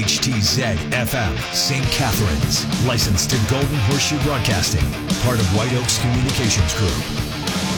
HTZ FM, St. Catharines. Licensed to Golden Horseshoe Broadcasting. Part of White Oaks Communications Group.